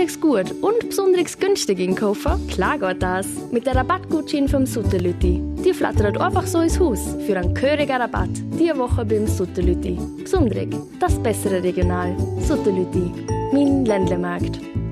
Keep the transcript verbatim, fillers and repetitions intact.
besonders gut und besonders günstig einkaufen? Klar geht das. Mit der Rabattgutschein vom Sutterlütti. Die flattert einfach so ins Haus für einen gehörigen Rabatt. Diese Woche beim Sutterlütti. Besonderig, das bessere Regional. Sutterlütti, mein Ländlemarkt.